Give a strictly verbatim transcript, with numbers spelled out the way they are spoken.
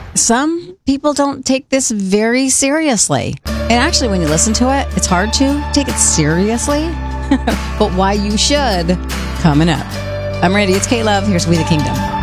some people don't take this very seriously. And actually, when you listen to it, it's hard to take it seriously. But why you should, coming up. I'm Randy. It's K-Love. Here's We the Kingdom.